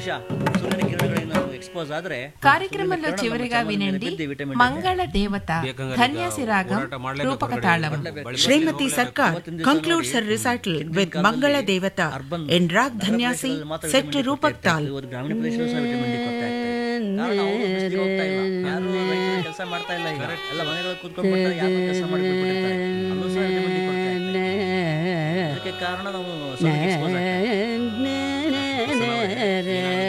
ಅಂಶ ಸೂರ್ಯನ ಕಿರಣಗಳಿಗೆ ನಾವು ಎಕ್ಸ್ಪೋಸ್ ಆದ್ರೆ కార్యక్రమంలో చివరిగా వినండి మంగళ దేవత ధన్యాసి రాగం రూపక తాళం. Srimati Sarkar concludes her recital with Mangala Devata in Rag Dhanyasi set to Rupak Tal. ಗ್ರಾಮೀಣ ಪ್ರದೇಶದಲ್ಲೂ ಸಹ ವಿಟಮಿನ್ ಡಿ ಕೊರತೆ ಆಗ್ತಾ ಇದೆ. ಕಾರಣ ಅವರು ಬಿಸಿಲಿಗೆ ಹೋಗ್ತಾ ಇಲ್ಲ, ಯಾರು ರೈತರು ಕೆಲಸ ಮಾಡ್ತಾ ಇಲ್ಲ, ಈಗ ಎಲ್ಲ ಮನೆಗಳಲ್ಲಿ ಕೂತ್ಕೊಂಡು ಯಾರು ಕೆಲಸ ಮಾಡಿ ಬಿಟ್ಬಿಟ್ಟಿರ್ತಾರೆ, ಅಲ್ಲೂ ಸಹ ವಿಟಮಿನ್ ಡಿ ಕೊರತೆ ಆಗ್ತಾ ಇದೆ. ಅದಕ್ಕೆ ಕಾರಣ ನಾವು ಎಕ್ಸ್ಪೋಸ್ ಆಗ್ತಾ ಇದೆ.